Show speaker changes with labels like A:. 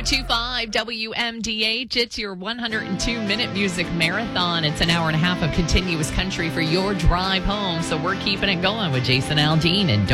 A: 102.5 WMDH. It's your 102-minute music marathon. It's an hour and a half of continuous country for your drive home. So we're keeping it going with Jason Aldean. And don't